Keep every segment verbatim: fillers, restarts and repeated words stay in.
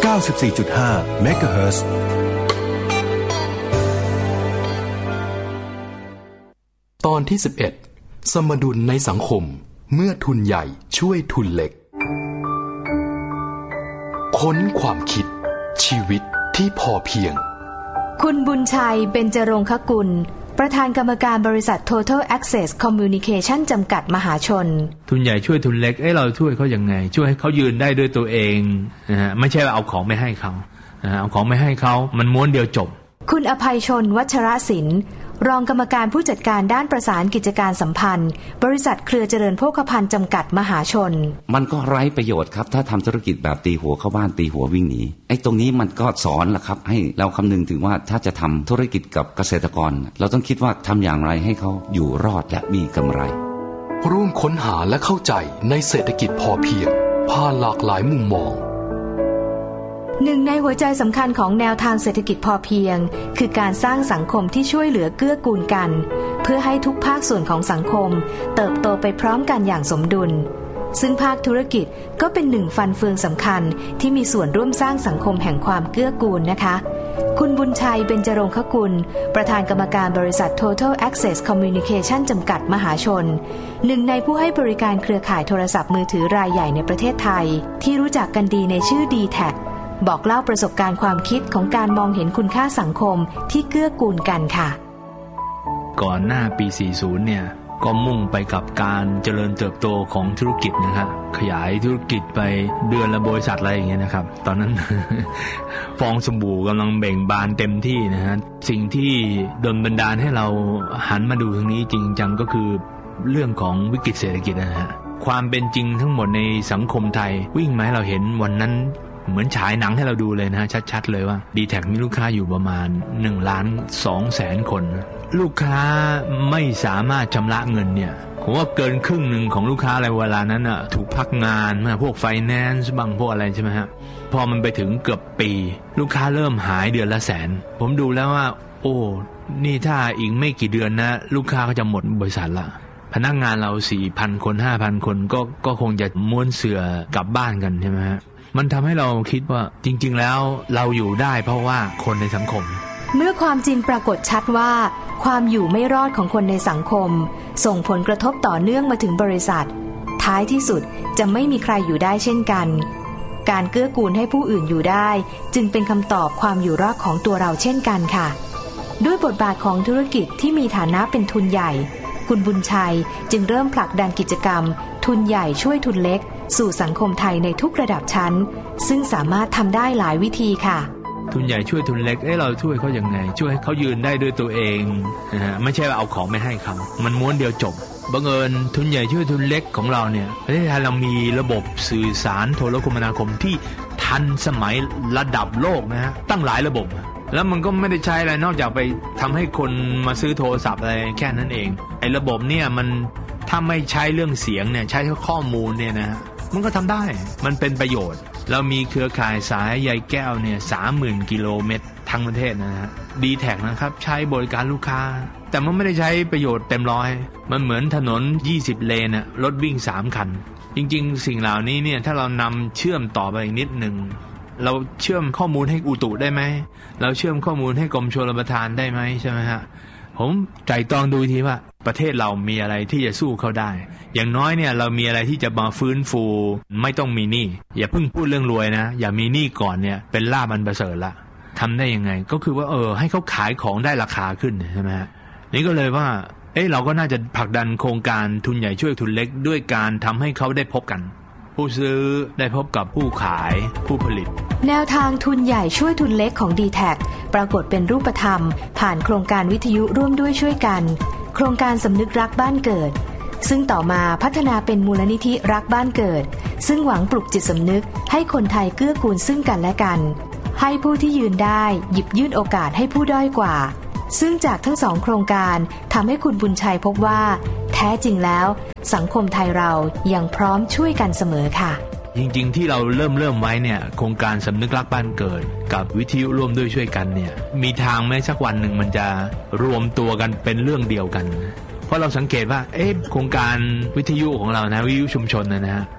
ก้าสิบสี่จุดห้า เมกะเฮิรตซ์ตอนที่สิบเอ็ดสมดุลในสังคมเมื่อทุนใหญ่ช่วยทุนเล็กค้นความคิดชีวิตที่พอเพียงคุณบุญชัยเบญจรงคกุลประธานกรรมการบริษัท Total Access Communication จำกัดมหาชนทุนใหญ่ช่วยทุนเล็กเอ้เราช่วยเขายังไงช่วยให้เขายืนได้ด้วยตัวเองนะฮะไม่ใช่ว่าเอาของไม่ให้เขานะฮะเอาของไม่ให้เขามันม้วนเดียวจบคุณอภัยชนวัชรศิลป์รองกรรมการผู้จัดการด้านประสานกิจการสัมพันธ์บริษัทเครือเจริญโภคภัณฑ์จำกัดมหาชนมันก็ไร้ประโยชน์ครับถ้าทำธุรกิจแบบตีหัวเข้าบ้านตีหัววิ่งหนีไอ้ตรงนี้มันก็สอนล่ะครับให้เราคำนึงถึงว่าถ้าจะทำธุรกิจกับเกษตรกรเราต้องคิดว่าทำอย่างไรให้เขาอยู่รอดและมีกำไรร่วมค้นหาและเข้าใจในเศรษฐกิจพอเพียงผ่านหลากหลายมุมมองหนึ่งในหัวใจสำคัญของแนวทางเศรษฐกิจพอเพียงคือการสร้างสังคมที่ช่วยเหลือเกื้อกูลกันเพื่อให้ทุกภาคส่วนของสังคมเติบโตไปพร้อมกันอย่างสมดุลซึ่งภาคธุรกิจก็เป็นหนึ่งฟันเฟืองสำคัญที่มีส่วนร่วมสร้างสังคมแห่งความเกื้อกูลนะคะคุณบุญชัยเบญจรงคกุลประธานกรรมการบริษัท Total Access Communication จำกัดมหาชนหนึ่งในผู้ให้บริการเครือข่ายโทรศัพท์มือถือรายใหญ่ในประเทศไทยที่รู้จักกันดีในชื่อ ดี แท็ก บอกเล่าประสบการณ์ความคิดของการมองเห็นคุณค่าสังคมที่เกื้อกูลกันค่ะก่อนหน้าปี สี่สิบ เนี่ยก็มุ่งไปกับการเจริญเติบโตของธุรกิจนะครับขยายธุรกิจไปเดือนละบริษัทอะไรอย่างเงี้ยนะครับตอนนั้น ฟองสบู่กำลังเบ่งบานเต็มที่นะฮะสิ่งที่ดลบันดาลให้เราหันมาดูทางนี้จริงจังก็คือเรื่องของวิกฤตเศรษฐกิจนะฮะความเป็นจริงทั้งหมดในสังคมไทยวิ่งมาให้เราเห็นวันนั้นเหมือนฉายหนังให้เราดูเลยนะชัดๆเลยว่า ดี แท็ก มีลูกค้าอยู่ประมาณหนึ่งล้านสองแสนคนลูกค้าไม่สามารถชำระเงินเนี่ยผมว่าเกินครึ่งหนึ่งของลูกค้าอะไรเวลานั้นอ่ะถูกพักงานมาพวกไฟแนนซ์บ้างพวกอะไรใช่ไหมฮะพอมันไปถึงเกือบปีลูกค้าเริ่มหายเดือนละแสนผมดูแล้วว่าโอ้นี่ถ้าอีกไม่กี่เดือนนะลูกค้าก็จะหมดบริษัทละพนักงานเรา สี่พัน คน ห้าพัน คนก็ก็คงจะม้วนเสื่อกลับบ้านกันใช่ไหมฮะมันทำให้เราคิดว่าจริงๆแล้วเราอยู่ได้เพราะว่าคนในสังคมเมื่อความจริงปรากฏชัดว่าความอยู่ไม่รอดของคนในสังคมส่งผลกระทบต่อเนื่องมาถึงบริษัทท้ายที่สุดจะไม่มีใครอยู่ได้เช่นกันการเกื้อกูลให้ผู้อื่นอยู่ได้จึงเป็นคำตอบความอยู่รอดของตัวเราเช่นกันค่ะด้วยบทบาทของธุรกิจที่มีฐานะเป็นทุนใหญ่คุณบุญชัยจึงเริ่มผลักดันกิจกรรมทุนใหญ่ช่วยทุนเล็กสู่สังคมไทยในทุกระดับชั้นซึ่งสามารถทำได้หลายวิธีค่ะทุนใหญ่ช่วยทุนเล็กเอ้เราช่วยเขายังไงช่วยให้เขายืนได้ด้วยตัวเองนะฮะไม่ใช่ว่าเอาของไม่ให้เขามันม้วนเดียวจบบังเอิญทุนใหญ่ช่วยทุนเล็กของเราเนี่ยประเทศไทยเรามีระบบสื่อสารโทรคมนาคมที่ทันสมัยระดับโลกนะฮะตั้งหลายระบบแล้วมันก็ไม่ได้ใช้อะไรนอกจากไปทำให้คนมาซื้อโทรศัพท์อะไรแค่นั้นเองไอ้ระบบเนี่ยมันถ้าไม่ใช้เรื่องเสียงเนี่ยใช้ข้อมูลเนี่ยนะมันก็ทำได้มันเป็นประโยชน์เรามีเครือข่ายสายใยแก้วเนี่ย สามหมื่น กิโลเมตรทั้งประเทศนะฮะ ดี แท็ก นะครับใช้บริการลูกค้าแต่มันไม่ได้ใช้ประโยชน์เต็มร้อยมันเหมือนถนนยี่สิบเลนน่ะรถวิ่งสามคันจริงๆสิ่งเหล่านี้เนี่ยถ้าเรานำเชื่อมต่อไปอีกนิดนึงเราเชื่อมข้อมูลให้อุตุได้ไหมเราเชื่อมข้อมูลให้กรมชลประทานได้ไหมใช่ไหมฮะผมใจตองดูทีว่าประเทศเรามีอะไรที่จะสู้เขาได้อย่างน้อยเนี่ยเรามีอะไรที่จะมาฟื้นฟูไม่ต้องมีหนี้อย่าเพิ่งพูดเรื่องรวยนะอย่ามีหนี้ก่อนเนี่ยเป็นลาภอันประเสริฐละทำได้ยังไงก็คือว่าเออให้เขาขายของได้ราคาขึ้นใช่ไหมฮะนี่ก็เลยว่าเอ้เราก็น่าจะผลักดันโครงการทุนใหญ่ช่วยทุนเล็กด้วยการทำให้เขาได้พบกันผู้ซื้อได้พบกับผู้ขายผู้ผลิตแนวทางทุนใหญ่ช่วยทุนเล็กของ ดี แท็ก ปรากฏเป็นรูปธรรมผ่านโครงการวิทยุร่วมด้วยช่วยกันโครงการสำนึกรักบ้านเกิดซึ่งต่อมาพัฒนาเป็นมูลนิธิรักบ้านเกิดซึ่งหวังปลุกจิตสำนึกให้คนไทยเกื้อกูลซึ่งกันและกันให้ผู้ที่ยืนได้หยิบยื่นโอกาสให้ผู้ด้อยกว่าซึ่งจากทั้งสองโครงการทำให้คุณบุญชัยพบว่าแท้จริงแล้วสังคมไทยเรายังพร้อมช่วยกันเสมอค่ะจริงๆที่เราเริ่มเริ่มไว้เนี่ยโครงการสำนึกรักบ้านเกิดกับวิทยุร่วมด้วยช่วยกันเนี่ยมีทางไหมสักวันหนึ่งมันจะรวมตัวกันเป็นเรื่องเดียวกันเพราะเราสังเกตว่าเอ๊ะโครงการวิทยุของเรานะวิทยุชุมชนนะฮะ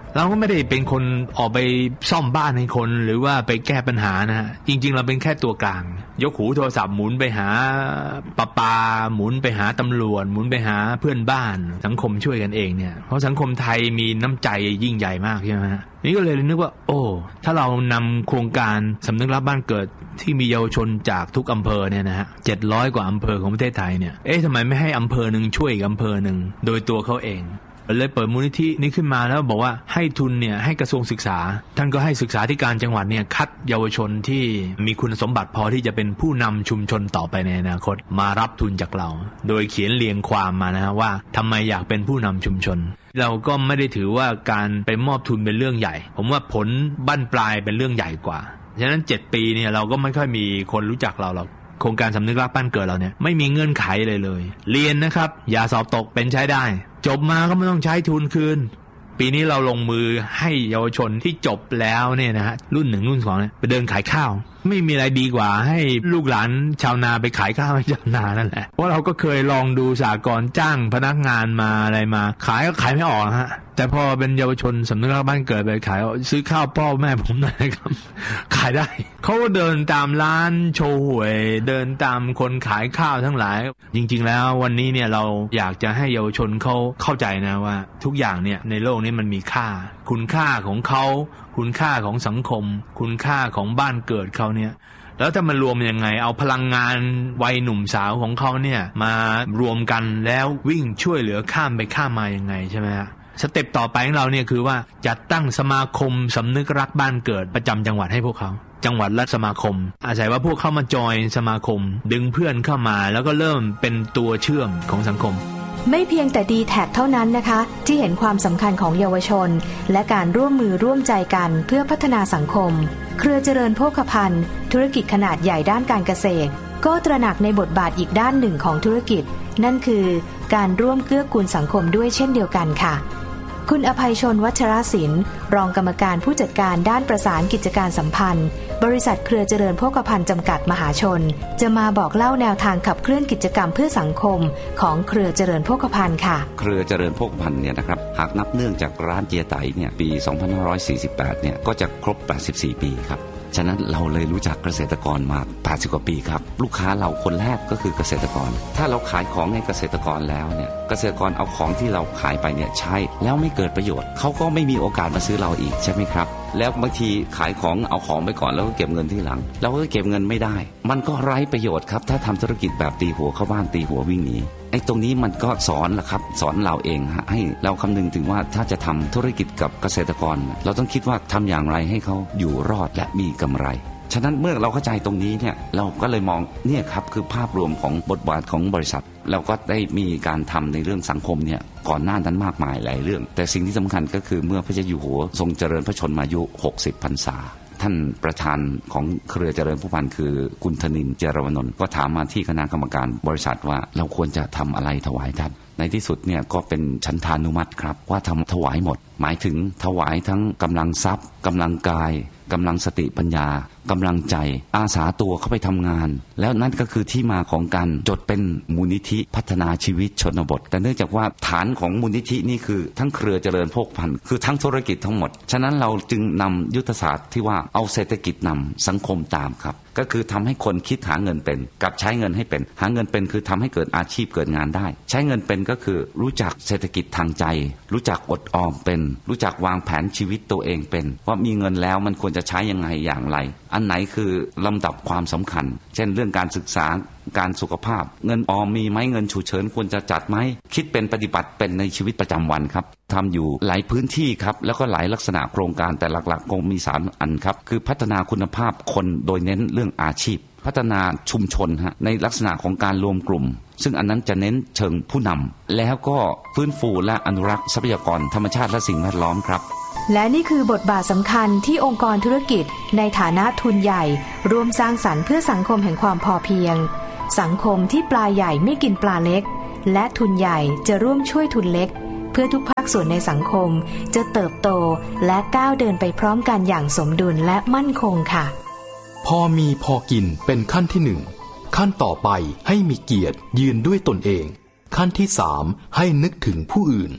เราก็ไม่ได้เป็นคนออกไปซ่อมบ้านให้คนหรือว่าไปแก้ปัญหานะฮะจริงๆเราเป็นแค่ตัวกลางยกหูโทรศัพท์หมุนไปหาปะปาหมุนไปหาตำรวจหมุนไปหาเพื่อนบ้านสังคมช่วยกันเองเนี่ยเพราะสังคมไทยมีน้ำใจยิ่งใหญ่มากใช่ไหมฮะนี่ก็เลยนึกว่าโอ้ถ้าเรานำโครงการสำนึกรักบ้านเกิดที่มีเยาวชนจากทุกอำเภอเนี่ยนะฮะเจ็ดร้อยกว่าอำเภอของประเทศไทยเนี่ยเอ๊ะทำไมไม่ให้อำเภอหนึ่งช่วยอีกอำเภอหนึ่งโดยตัวเขาเองเลยเปิดมูลนิธินี้ขึ้นมาแล้วบอกว่าให้ทุนเนี่ยให้กระทรวงศึกษาท่านก็ให้ศึกษาธิการจังหวัดเนี่ยคัดเยาวชนที่มีคุณสมบัติพอที่จะเป็นผู้นำชุมชนต่อไปในอนาคตมารับทุนจากเราโดยเขียนเรียงความมานะว่าทำไมอยากเป็นผู้นำชุมชนเราก็ไม่ได้ถือว่าการไปมอบทุนเป็นเรื่องใหญ่ผมว่าผลบั้นปลายเป็นเรื่องใหญ่กว่าฉะนั้นเจ็ดปีเนี่ยเราก็ไม่ค่อยมีคนรู้จักเราหรอกโครงการสำนึกรักบ้านเกิดเราเนี่ยไม่มีเงื่อนไขเลยเลยเรียนนะครับอย่าสอบตกเป็นใช้ได้จบมาก็ไม่ต้องใช้ทุนคืนปีนี้เราลงมือให้เยาวชนที่จบแล้วเนี่ยนะฮะรุ่นหนึ่งรุ่นสองเนี่ยไปเดินขายข้าวไม่มีอะไรดีกว่าให้ลูกหลานชาวนาไปขายข้าวให้ชาวนานั่นแหละเพราะเราก็เคยลองดูสหกรณ์จ้างพนักงานมาอะไรมาขายก็ขายไม่ออกฮะแต่พอเป็นเยาวชนสำนึกรักบ้านเกิดไปขายซื้อข้าวพ่อแม่ผมหน่อยครับขายได้เขาก็เดินตามร้านโชว์หวยเดินตามคนขายข้าวทั้งหลายจริงๆแล้ววันนี้เนี่ยเราอยากจะให้เยาวชนเขาเข้าใจนะว่าทุกอย่างเนี่ยในโลกนี้มันมีค่าคุณค่าของเขาคุณค่าของสังคมคุณค่าของบ้านเกิดเขาเนี่ยแล้วถ้ามารวมยังไงเอาพลังงานวัยหนุ่มสาวของเขาเนี่ยมารวมกันแล้ววิ่งช่วยเหลือข้ามไปข้ามมายังไงใช่ไหมฮะสเต็ปต่อไปของเราเนี่ยคือว่าจัดตั้งสมาคมสำนึกรักบ้านเกิดประจำจังหวัดให้พวกเขาจังหวัดและสมาคมอาศัยว่าพวกเข้ามาจอยสมาคมดึงเพื่อนเข้ามาแล้วก็เริ่มเป็นตัวเชื่อมของสังคมไม่เพียงแต่ ดี แท็ก เท่านั้นนะคะที่เห็นความสำคัญของเยาวชนและการร่วมมือร่วมใจกันเพื่อพัฒนาสังคมเครือเจริญโภคภัณฑ์ธุรกิจขนาดใหญ่ด้านการเกษตรก็ตระหนักในบทบาทอีกด้านหนึ่งของธุรกิจนั่นคือการร่วมเกื้อกูลสังคมด้วยเช่นเดียวกันค่ะคุณอภัยชนวัชรศิลป์รองกรรมการผู้จัดการด้านประสานกิจการสัมพันธ์บริษัทเครือเจริญโภคภัณฑ์จำกัดมหาชนจะมาบอกเล่าแนวทางขับเคลื่อนกิจกรรมเพื่อสังคมของเครือเจริญโภคภัณฑ์ค่ะเครือเจริญโภคภัณฑ์เนี่ยนะครับหากนับเนื่องจากร้านเจียไตเนี่ยปีสองพันห้าร้อยสี่สิบแปดเนี่ยก็จะครบแปดสิบสี่ปีครับฉะนั้นเราเลยรู้จักเกษตรกรมาแปดสิบกว่าปีครับลูกค้าเราคนแรกก็คือเกษตรกรถ้าเราขายของให้เกษตรกรแล้วเนี่ยเกษตรกรเอาของที่เราขายไปเนี่ยใช้แล้วไม่เกิดประโยชน์เขาก็ไม่มีโอกาสมาซื้อเราอีกใช่ไหมครับแล้วบางทีขายของเอาของไปก่อนแล้วก็เก็บเงินที่หลังเราก็เก็บเงินไม่ได้มันก็ไร้ประโยชน์ครับถ้าทำธุรกิจแบบตีหัวเข้าบ้านตีหัววิ่งหนีไอ้ตรงนี้มันก็สอนล่ะครับสอนเราเองฮะให้เราคำนึงถึงว่าถ้าจะทำธุรกิจกับเกษตรกรเราต้องคิดว่าทำอย่างไรให้เขาอยู่รอดและมีกำไรฉะนั้นเมื่อเราเข้าใจตรงนี้เนี่ยเราก็เลยมองเนี่ยครับคือภาพรวมของบทบาทของบริษัทเราก็ได้มีการทำในเรื่องสังคมเนี่ยก่อนหน้านั้นมากมายหลายเรื่องแต่สิ่งที่สำคัญก็คือเมื่อพระเจ้าอยู่หัวทรงเจริญพระชนมายุหกสิบพรรษาท่านประธานของเครือเจริญโภคภัณฑ์คือคุณธนินทร์เจรวนนท์ก็ถามมาที่คณะกรรมการบริษัทว่าเราควรจะทำอะไรถวายท่านในที่สุดเนี่ยก็เป็นฉันทานุมัติครับว่าทำถวายหมดหมายถึงถวายทั้งกำลังทรัพย์กำลังกายกำลังสติปัญญากำลังใจอาสาตัวเข้าไปทำงานแล้วนั่นก็คือที่มาของการจดเป็นมูลนิธิพัฒนาชีวิตชนบทแต่เนื่องจากว่าฐานของมูลนิธินี่คือทั้งเครือเจริญโภคภัณฑ์คือทั้งธุรกิจทั้งหมดฉะนั้นเราจึงนำยุทธศาสตร์ที่ว่าเอาเศรษฐกิจนำสังคมตามครับก็คือทำให้คนคิดหาเงินเป็นกับใช้เงินให้เป็นหาเงินเป็นคือทำให้เกิดอาชีพเกิดงานได้ใช้เงินเป็นก็คือรู้จักเศรษฐกิจทางใจรู้จักอดออมเป็นรู้จักวางแผนชีวิตตัวเองเป็นว่ามีเงินแล้วมันควรจะใช้ยังไงอย่างไรอันไหนคือลำดับความสำคัญเช่นเรื่องการศึกษาการสุขภาพเงินออมมีไหมเงินฉุกเฉินควรจะจัดไหมคิดเป็นปฏิบัติเป็นในชีวิตประจำวันครับทำอยู่หลายพื้นที่ครับแล้วก็หลายลักษณะโครงการแต่หลักๆคงมีสามอันครับคือพัฒนาคุณภาพคนโดยเน้นเรื่องอาชีพพัฒนาชุมชนฮะในลักษณะของการรวมกลุ่มซึ่งอันนั้นจะเน้นเชิงผู้นำแล้วก็ฟื้นฟูและอนุรักษ์ทรัพยากรธรรมชาติและสิ่งแวดล้อมครับและนี่คือบทบาทสำคัญที่องค์กรธุรกิจในฐานะทุนใหญ่ร่วมสร้างสรรค์เพื่อสังคมแห่งความพอเพียงสังคมที่ปลาใหญ่ไม่กินปลาเล็กและทุนใหญ่จะร่วมช่วยทุนเล็กเพื่อทุกภาคส่วนในสังคมจะเติบโตและก้าวเดินไปพร้อมกันอย่างสมดุลและมั่นคงค่ะพอมีพอกินเป็นขั้นที่หนึ่งขั้นต่อไปให้มีเกียรติยืนด้วยตนเองขั้นที่สามให้นึกถึงผู้อื่น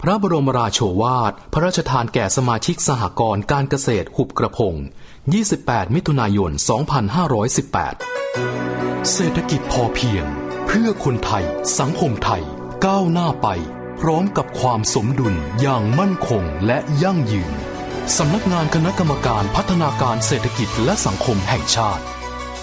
พระบรมราโชวาทพระราชทานแก่สมาชิกสหกรณ์การเกษตรหุบกระพงยี่สิบแปดมิถุนายนสองพันห้าร้อยสิบแปดเศรษฐกิจพอเพียงเพื่อคนไทยสังคมไทยก้าวหน้าไปพร้อมกับความสมดุลอย่างมั่นคงและยั่งยืนสำนักงานคณะกรรมการพัฒนาการเศรษฐกิจและสังคมแห่งชาติ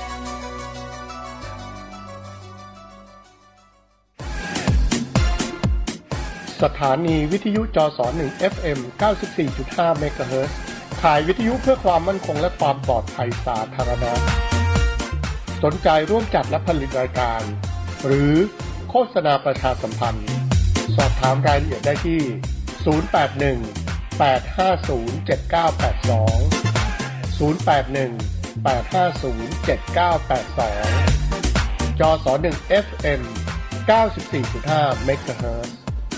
สถานีวิทยุจสหนึ่ง เอฟ เอ็ม เก้าสิบสี่จุดห้า เมกะเฮิรตซ์ถ่ายวิทยุเพื่อความมั่นคงและความปลอดภัยสาธารณะสนใจร่วมจัดและผลิตรายการหรือโฆษณาประชาสัมพันธ์สอบถามรายละเอียดได้ที่ศูนย์ แปด หนึ่ง แปด ห้า ศูนย์ เจ็ด เก้า แปด สอง ศูนย์ แปด หนึ่ง แปด ห้า ศูนย์ เจ็ด เก้า แปด สองจสหนึ่ง เอฟ เอ็ม เก้าสิบสี่จุดห้า เมกะเฮิรตซ์